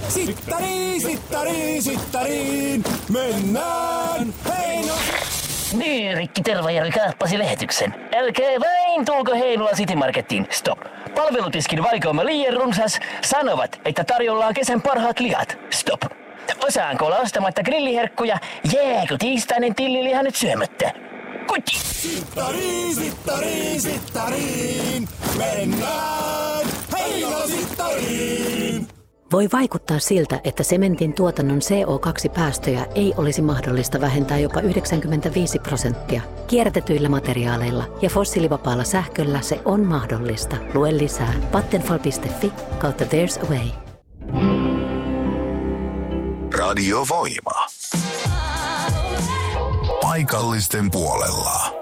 Sittariin, mennään Heino. Niin, Rikki Tervajärvi kaappasi lähetyksen. Älkää vain tulko Heinola City Marketiin. Stop. Palvelutiskin valikoima liian runsas. Sanovat, että tarjolla on kesän parhaat lihat. Stop. Osaanko olla ostamatta grilliherkkuja? Jääkö tiistainen tilliliha nyt syömättä? Kuti! Sittariin, mennään Heinola Sittariin. Voi vaikuttaa siltä, että sementin tuotannon CO2-päästöjä ei olisi mahdollista vähentää jopa 95%. Kierrätetyillä materiaaleilla ja fossiilivapaalla sähköllä se on mahdollista. Lue lisää vattenfall.fi/There's a way. Radio Voima. Paikallisten puolella.